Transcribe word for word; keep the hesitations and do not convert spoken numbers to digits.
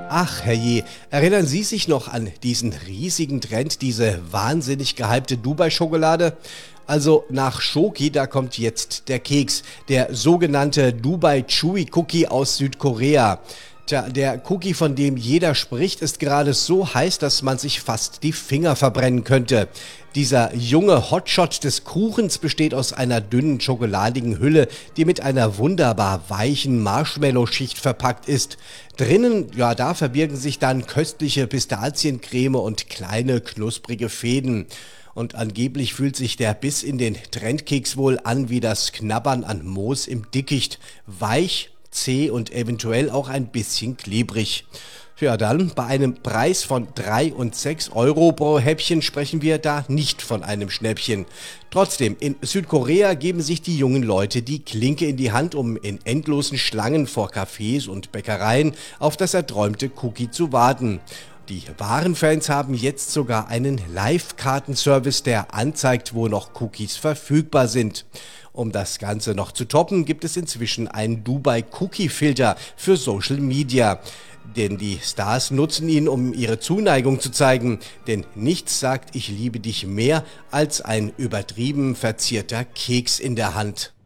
Ach, herrje, erinnern Sie sich noch an diesen riesigen Trend, diese wahnsinnig gehypte Dubai-Schokolade? Also nach Schoki, da kommt jetzt der Keks, der sogenannte Dubai Chewy Cookie aus Südkorea. Tja, der Cookie, von dem jeder spricht, ist gerade so heiß, dass man sich fast die Finger verbrennen könnte. Dieser junge Hotshot des Kuchens besteht aus einer dünnen schokoladigen Hülle, die mit einer wunderbar weichen Marshmallow-Schicht verpackt ist. Drinnen, ja, da verbirgen sich dann köstliche Pistaziencreme und kleine knusprige Fäden. Und angeblich fühlt sich der Biss in den Trendkeks wohl an wie das Knabbern an Moos im Dickicht. Weich, zäh und eventuell auch ein bisschen klebrig. Ja, dann bei einem Preis von drei und sechs Euro pro Häppchen sprechen wir da nicht von einem Schnäppchen. Trotzdem, in Südkorea geben sich die jungen Leute die Klinke in die Hand, um in endlosen Schlangen vor Cafés und Bäckereien auf das erträumte Cookie zu warten. Die wahren Fans haben jetzt sogar einen Live-Kartenservice, der anzeigt, wo noch Cookies verfügbar sind. Um das Ganze noch zu toppen, gibt es inzwischen einen Dubai-Cookie-Filter für Social Media. Denn die Stars nutzen ihn, um ihre Zuneigung zu zeigen. Denn nichts sagt "Ich liebe dich" mehr als ein übertrieben verzierter Keks in der Hand.